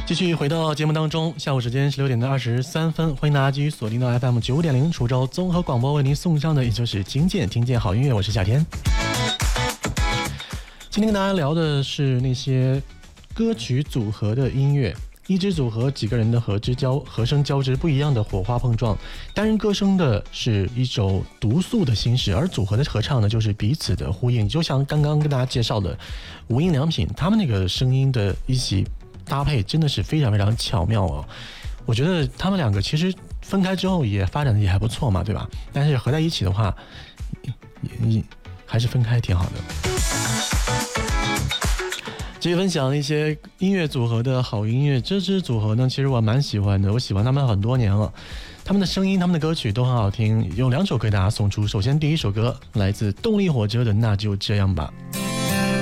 继续回到节目当中，下午时间16:23，欢迎大家继续锁定到 FM 9.0滁州综合广播为您送上的，也就是听见好音乐，我是夏天。今天跟大家聊的是那些歌曲组合的音乐，一支组合几个人的和声交织，不一样的火花碰撞。单人歌声的是一首独诉的心事，而组合的合唱呢，就是彼此的呼应。就像刚刚跟大家介绍的无印良品，他们那个声音的一起搭配真的是非常非常巧妙哦。我觉得他们两个其实分开之后也发展的也还不错嘛，对吧？但是合在一起的话，也还是分开挺好的。继续分享一些音乐组合的好音乐，这支组合呢，其实我蛮喜欢的，我喜欢他们很多年了。他们的声音，他们的歌曲都很好听，有2首给大家送出。首先第一首歌来自动力火车的《那就这样吧》。